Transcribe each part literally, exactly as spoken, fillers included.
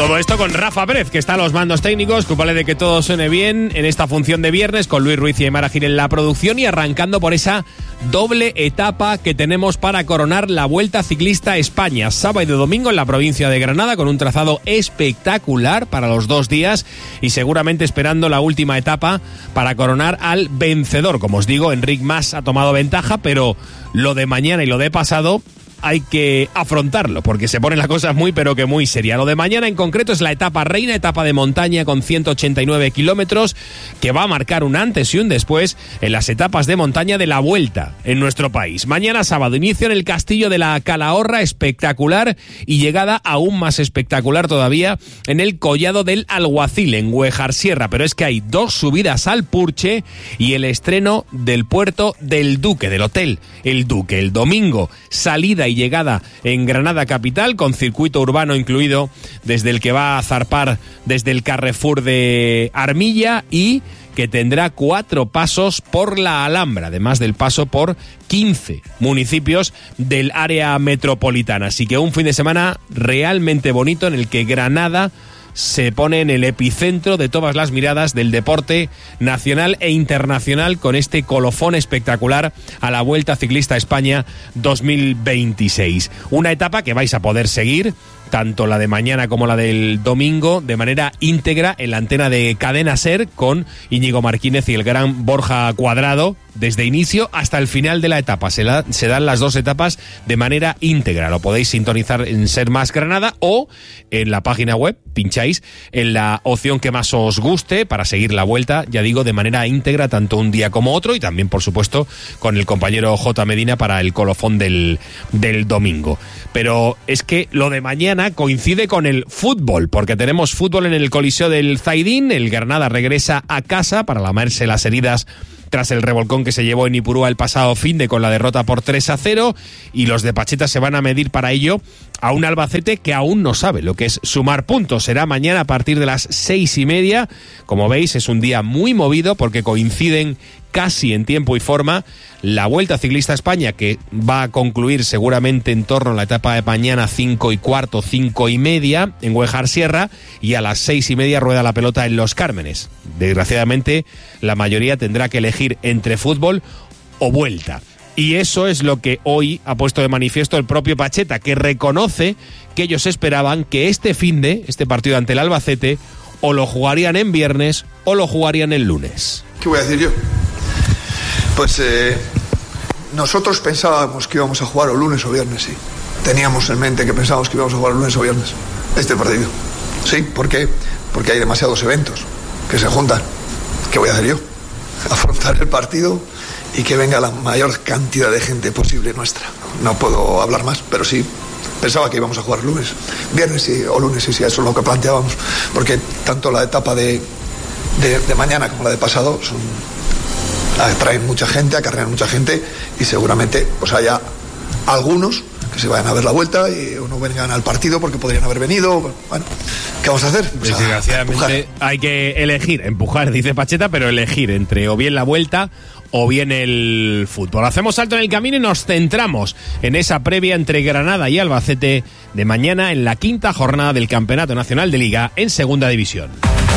Todo esto con Rafa Pérez, que está a los mandos técnicos, culpable de que todo suene bien en esta función de viernes, con Luis Ruiz y Aymara Gil en la producción, y arrancando por esa doble etapa que tenemos para coronar la Vuelta Ciclista a España, sábado y domingo en la provincia de Granada, con un trazado espectacular para los dos días y seguramente esperando la última etapa para coronar al vencedor. Como os digo, Enric Mas ha tomado ventaja, pero lo de mañana y lo de pasado hay que afrontarlo, porque se pone la cosa muy pero que muy seria. Lo de mañana en concreto es la etapa reina, etapa de montaña con ciento ochenta y nueve kilómetros, que va a marcar un antes y un después en las etapas de montaña de la Vuelta en nuestro país. Mañana sábado, inicio en el Castillo de la Calahorra, espectacular, y llegada aún más espectacular todavía en el Collado del Alguacil, en Güejar Sierra. Pero es que hay dos subidas al Purche y el estreno del puerto del Duque, del Hotel El Duque. El domingo, salida y llegada en Granada capital, con circuito urbano incluido, desde el que va a zarpar desde el Carrefour de Armilla, y que tendrá cuatro pasos por la Alhambra, además del paso por quince municipios del área metropolitana. Así que un fin de semana realmente bonito en el que Granada se pone en el epicentro de todas las miradas del deporte nacional e internacional, con este colofón espectacular a la Vuelta Ciclista a España dos mil veintiséis. Una etapa que vais a poder seguir, tanto la de mañana como la del domingo, de manera íntegra en la antena de Cadena SER, con Íñigo Martínez y el gran Borja Cuadrado, desde inicio hasta el final de la etapa. Se, la, se dan las dos etapas de manera íntegra. Lo podéis sintonizar en SER Más Granada o en la página web, pincháis en la opción que más os guste para seguir la vuelta, ya digo, de manera íntegra, tanto un día como otro, y también, por supuesto, con el compañero J. Medina para el colofón del, del domingo. Pero es que lo de mañana coincide con el fútbol, porque tenemos fútbol en el Coliseo del Zaidín. El Granada regresa a casa para lamerse las heridas tras el revolcón que se llevó en Ipurúa el pasado finde con la derrota por tres a cero, y los de Pacheta se van a medir para ello a un Albacete que aún no sabe lo que es sumar puntos. Será mañana a partir de las seis y media. Como veis, es un día muy movido porque coinciden casi en tiempo y forma la Vuelta Ciclista a España, que va a concluir seguramente en torno a la etapa de mañana cinco y cuarto, cinco y media en Güejar Sierra, y a las seis y media rueda la pelota en Los Cármenes. Desgraciadamente, la mayoría tendrá que elegir entre fútbol o vuelta. Y eso es lo que hoy ha puesto de manifiesto el propio Pacheta, que reconoce que ellos esperaban que este finde, este partido ante el Albacete, o lo jugarían en viernes o lo jugarían el lunes. ¿Qué voy a decir yo? Pues eh, nosotros pensábamos que íbamos a jugar o lunes o viernes, sí. Teníamos en mente que pensábamos que íbamos a jugar lunes o viernes este partido. Sí, ¿por qué? Porque hay demasiados eventos que se juntan. ¿Qué voy a hacer yo? Afrontar el partido y que venga la mayor cantidad de gente posible nuestra. No puedo hablar más, pero sí, pensaba que íbamos a jugar lunes, viernes sí, o lunes, sí, sí, eso es lo que planteábamos, porque tanto la etapa de, de, de mañana como la de pasado son, atraen mucha gente, acarrean mucha gente, y seguramente pues haya algunos que se vayan a ver la vuelta y o no vengan al partido porque podrían haber venido. Bueno, ¿qué vamos a hacer? Pues desgraciadamente a hay que elegir, empujar, dice Pacheta, pero elegir entre o bien la vuelta o bien el fútbol. Hacemos salto en el camino y nos centramos en esa previa entre Granada y Albacete de mañana, en la quinta jornada del Campeonato Nacional de Liga en Segunda División.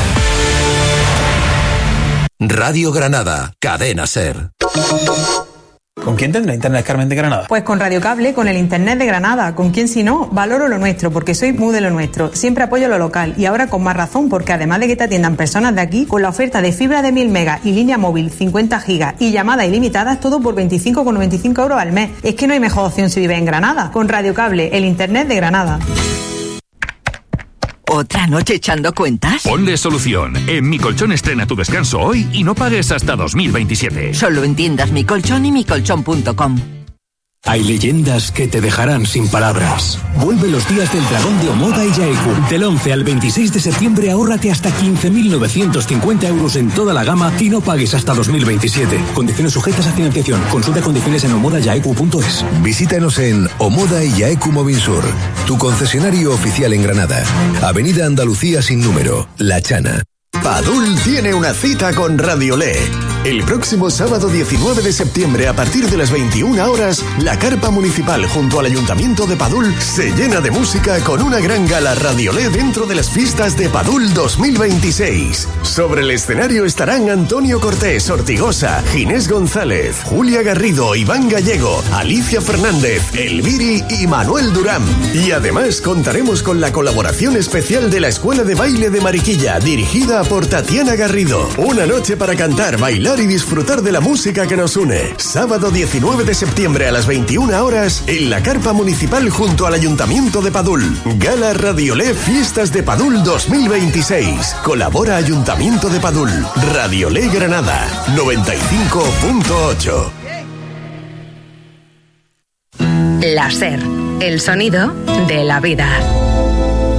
Radio Granada, Cadena SER. ¿Con quién tendrá internet Carmen de Granada? Pues con Radio Cable, con el internet de Granada. ¿Con quién si no? Valoro lo nuestro, porque soy muy de lo nuestro. Siempre apoyo lo local, y ahora con más razón, porque además de que te atiendan personas de aquí, con la oferta de fibra de mil megas y línea móvil cincuenta gigas y llamadas ilimitadas, todo por veinticinco con noventa y cinco euros al mes. Es que no hay mejor opción si vives en Granada. Con Radio Cable, el internet de Granada. ¿Otra noche echando cuentas? Ponle solución. En Mi Colchón estrena tu descanso hoy y no pagues hasta dos mil veintisiete. Solo en tiendas Mi Colchón y mi colchón punto com. Hay leyendas que te dejarán sin palabras. Vuelve los días del dragón de Omoda y Yaeku. Del once al veintiséis de septiembre ahórrate hasta quince mil novecientos cincuenta euros en toda la gama y no pagues hasta dos mil veintisiete. Condiciones sujetas a financiación. Consulta condiciones en omoda yaeku punto es. Visítanos en Omoda y Yaeku Movinsur, tu concesionario oficial en Granada. Avenida Andalucía sin número, La Chana. Padul tiene una cita con Radiolé. El próximo sábado diecinueve de septiembre a partir de las veintiuna horas, la carpa municipal junto al Ayuntamiento de Padul se llena de música con una gran gala Radiolé dentro de las fiestas de Padul dos mil veintiséis. Sobre el escenario estarán Antonio Cortés, Ortigosa, Ginés González, Julia Garrido, Iván Gallego, Alicia Fernández, Elviri y Manuel Durán. Y además contaremos con la colaboración especial de la Escuela de Baile de Mariquilla, dirigida por Tatiana Garrido. Una noche para cantar, bailar y disfrutar de la música que nos une. Sábado diecinueve de septiembre a las veintiuna horas en la carpa municipal junto al Ayuntamiento de Padul. Gala Radiolé Fiestas de Padul dos mil veintiséis. Colabora Ayuntamiento de Padul. Radiolé Granada noventa y cinco punto ocho. La SER, el sonido de la vida.